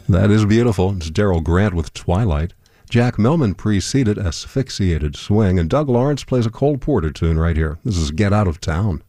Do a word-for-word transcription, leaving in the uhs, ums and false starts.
That is beautiful. It's Daryl Grant with Twilight. Jack Millman preceded Asphyxiated Swing, and Doug Lawrence plays a Cole Porter tune right here. This is Get Out of Town.